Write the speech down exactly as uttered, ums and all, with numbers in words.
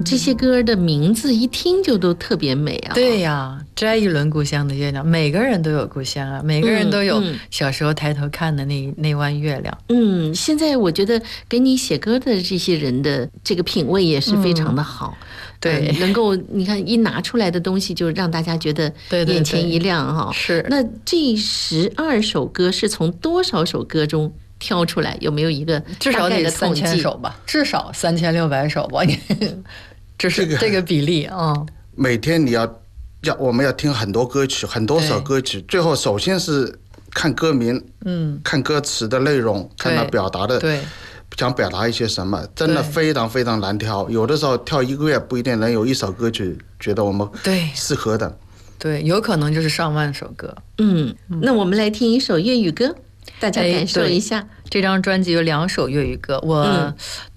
这些歌的名字一听就都特别美啊。 对呀，摘一轮故乡的月亮，每个人都有故乡啊，每个人都有小时候抬头看的那那弯月亮。 嗯，现在我觉得给你写歌的这些人的这个品味也是非常的好。嗯对、 嗯，能够你看一拿出来的东西就让大家觉得眼前一亮哈。 是。 那这十二首歌是从多少首歌中挑出来？有没有一个至少得三千首吧？至少三千六百首吧？这是这个比例啊、嗯。 每天你要要我们要听很多歌曲，很多首歌曲，最后首先是看歌名，嗯，看歌词的内容，看他表达的， 对。 想表达一些什么，真的非常非常难挑。有的时候跳一个月不一定能有一首歌曲觉得我们适合的。 对，有可能就是上万首歌。 嗯，那我们来听一首粤语歌，大家感受一下。 这张专辑有两首粤语歌，我。嗯